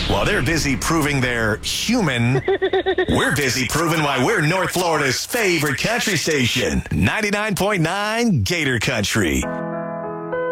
While they're busy proving they're human, we're busy proving why we're North Florida's favorite country station, 99.9 Gator Country.